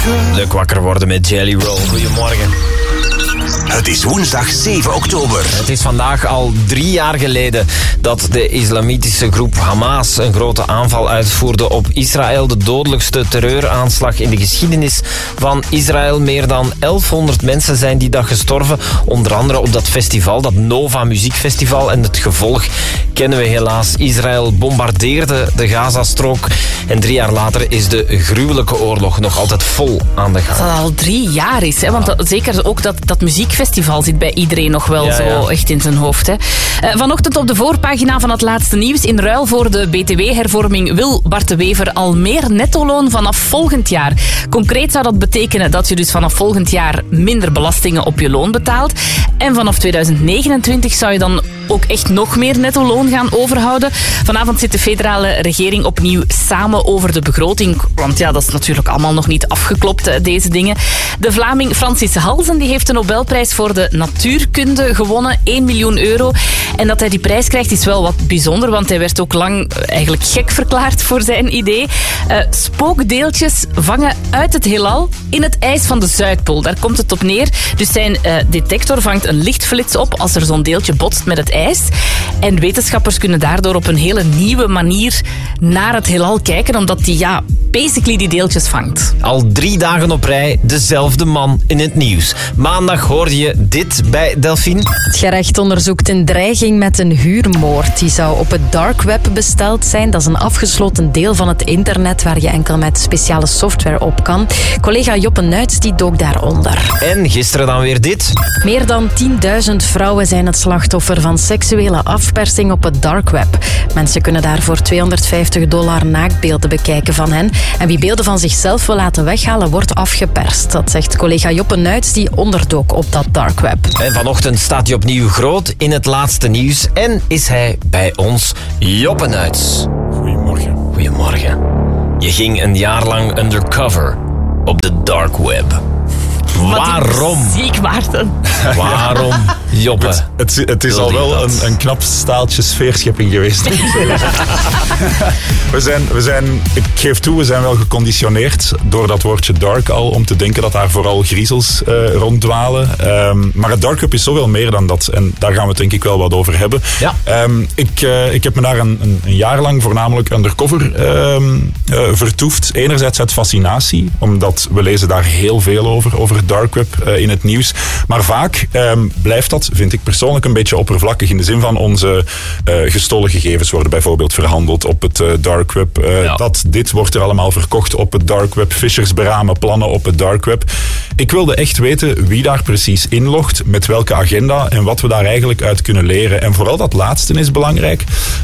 Leuk wakker worden met Jelly Roll. Goedemorgen. Het is woensdag 7 oktober. Het is vandaag al 3 jaar geleden dat de islamitische groep Hamas een grote aanval uitvoerde op Israël. De dodelijkste terreuraanslag in de geschiedenis van Israël. Meer dan 1100 mensen zijn die dag gestorven. Onder andere op dat festival, dat Nova Muziekfestival. En het gevolg kennen we helaas. Israël bombardeerde de Gazastrook. En 3 jaar later is de gruwelijke oorlog nog altijd vol aan de gang. Dat al 3 jaar is, hè? Want zeker ook dat muziekfestival zit bij iedereen nog wel zo echt in zijn hoofd. Hè? Vanochtend op de voorpagina van het laatste nieuws. In ruil voor de BTW-hervorming wil Bart de Wever al meer nettoloon vanaf volgend jaar. Concreet zou dat betekenen dat je dus vanaf volgend jaar minder belastingen op je loon betaalt. En vanaf 2029 zou je dan ook echt nog meer nettoloon gaan overhouden. Vanavond zit de federale regering opnieuw samen over de begroting. Want ja, dat is natuurlijk allemaal nog niet afgeklopt, deze dingen. De Vlaming Francis Halsen die heeft de Nobelprijs voor de natuurkunde gewonnen. 1 miljoen euro. En dat hij die prijs krijgt is wel wat bijzonder, want hij werd ook lang eigenlijk gek verklaard voor zijn idee. Spookdeeltjes vangen uit het heelal in het ijs van de Zuidpool. Daar komt het op neer. Dus zijn detector vangt een lichtflits op als er zo'n deeltje botst met het ijs. En wetenschappers kunnen daardoor op een hele nieuwe manier naar het heelal kijken, omdat die basically die deeltjes vangt. Al 3 dagen op rij dezelfde man in het nieuws. Maandag hoorde je dit bij Delphine. Het gerecht onderzoekt een dreiging met een huurmoord. Die zou op het dark web besteld zijn. Dat is een afgesloten deel van het internet waar je enkel met speciale software op kan. Collega Joppe Nuits die dook daaronder. En gisteren dan weer dit. Meer dan 10.000 vrouwen zijn het slachtoffer van seksuele afpersing op het dark web. Mensen kunnen daar voor $250 naaktbeelden bekijken van hen. En wie beelden van zichzelf wil laten weghalen, wordt afgeperst. Dat zegt collega Joppe Nuits, die onderdook op dat dark web. En vanochtend staat hij opnieuw groot in het laatste nieuws. En is hij bij ons, Joppe Nuits. Goedemorgen. Goedemorgen. Je ging een jaar lang undercover op de dark web. Waarom? Ziek, Maarten. Waarom, Joppe? Het is al wel een knap staaltje sfeerschepping geweest. Ik geef toe, we zijn wel geconditioneerd door dat woordje dark al, om te denken dat daar vooral griezels ronddwalen. Maar het dark web is zoveel meer dan dat. En daar gaan we het denk ik wel wat over hebben. Ja. Ik heb me daar een jaar lang voornamelijk undercover vertoefd. Enerzijds uit fascinatie, omdat we lezen daar heel veel over het dark web in het nieuws. Maar vaak blijft dat, vind ik persoonlijk, een beetje oppervlakkig. In de zin van onze gestolen gegevens worden bijvoorbeeld verhandeld op het dark web. Dit wordt er allemaal verkocht op het dark web. Fishers beramen plannen op het dark web. Ik wilde echt weten wie daar precies inlogt, met welke agenda en wat we daar eigenlijk uit kunnen leren. En vooral dat laatste is belangrijk.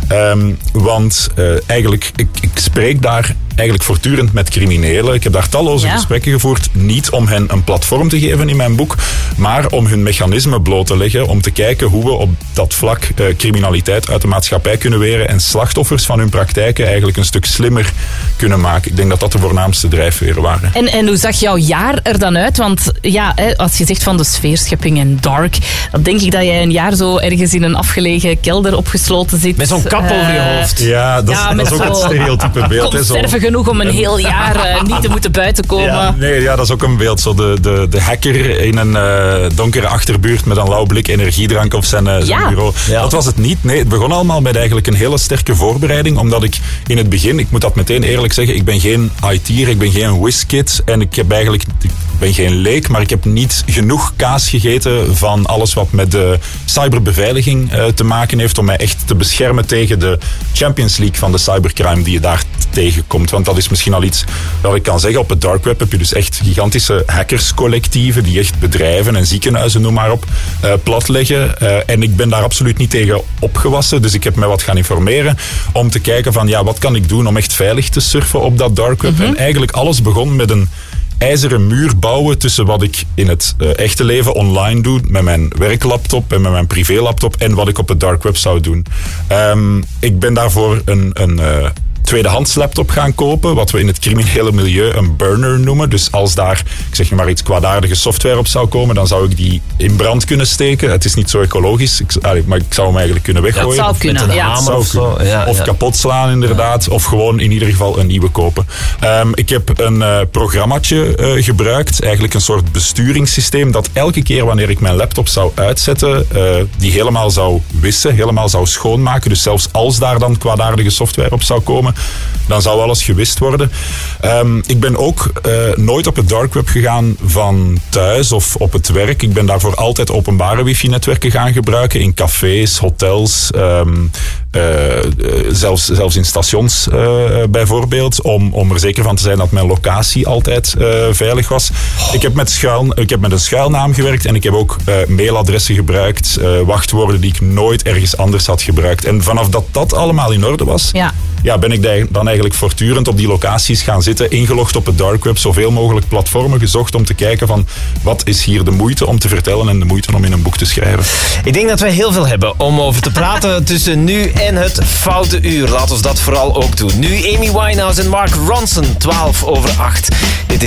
Want eigenlijk, ik spreek daar eigenlijk voortdurend met criminelen. Ik heb daar talloze gesprekken gevoerd. Niet om hen een platform te geven in mijn boek, maar om hun mechanismen bloot te leggen, om te kijken hoe we op dat vlak criminaliteit uit de maatschappij kunnen weren en slachtoffers van hun praktijken eigenlijk een stuk slimmer kunnen maken. Ik denk dat dat de voornaamste drijfveren waren. En hoe zag jouw jaar er dan uit? Want als je zegt van de sfeerschepping en dark, dan denk ik dat jij een jaar zo ergens in een afgelegen kelder opgesloten zit. Met zo'n kap over je hoofd. Ja, dat is ook het stereotype beeld. Conserve genoeg om een heel jaar niet te moeten buiten komen. Dat is ook een beeld. Zo de hacker in een donkere achterbuurt met een lauw blik energiedrank op zijn bureau. Ja. Dat was het niet. Nee, het begon allemaal met eigenlijk een hele sterke voorbereiding, omdat ik in het begin, ik moet dat meteen eerlijk zeggen, ik ben geen IT'er, ik ben geen whiskid en ik ben geen leek, maar ik heb niet genoeg kaas gegeten van alles wat met de cyberbeveiliging te maken heeft om mij echt te beschermen tegen de Champions League van de cybercrime die je daar tegenkomt. Want dat is misschien al iets dat ik kan zeggen. Op het dark web heb je dus echt gigantische hackerscollectieven die echt bedrijven en ziekenhuizen, noem maar op, platleggen. En ik ben daar absoluut niet tegen opgewassen. Dus ik heb mij wat gaan informeren om te kijken van wat kan ik doen om echt veilig te surfen op dat dark web. En eigenlijk alles begon met een ijzeren muur bouwen tussen wat ik in het echte leven online doe met mijn werklaptop en met mijn privélaptop en wat ik op het dark web zou doen. Ik ben daarvoor een tweedehands laptop gaan kopen, wat we in het criminele milieu een burner noemen. Dus als daar, ik zeg maar iets, kwaadaardige software op zou komen, dan zou ik die in brand kunnen steken. Het is niet zo ecologisch, maar ik zou hem eigenlijk kunnen weggooien. Dat zou kunnen, met een hamer of zo. Of kapot slaan inderdaad, of gewoon in ieder geval een nieuwe kopen. Ik heb een programmaatje gebruikt, eigenlijk een soort besturingssysteem dat elke keer wanneer ik mijn laptop zou uitzetten, die helemaal zou wissen, helemaal zou schoonmaken. Dus zelfs als daar dan kwaadaardige software op zou komen, dan zou alles gewist worden. Ik ben ook nooit op het dark web gegaan van thuis of op het werk. Ik ben daarvoor altijd openbare wifi-netwerken gaan gebruiken in cafés, hotels, zelfs in stations bijvoorbeeld, om er zeker van te zijn dat mijn locatie altijd veilig was. Ik heb met een schuilnaam gewerkt en ik heb ook mailadressen gebruikt, wachtwoorden die ik nooit ergens anders had gebruikt. En vanaf dat allemaal in orde was, ben ik dan eigenlijk voortdurend op die locaties gaan zitten, ingelogd op het dark web, zoveel mogelijk platformen gezocht om te kijken van wat is hier de moeite om te vertellen en de moeite om in een boek te schrijven. Ik denk dat wij heel veel hebben om over te praten tussen nu en het foute uur. Laat ons dat vooral ook doen. Nu Amy Winehouse en Mark Ronson, 7:12.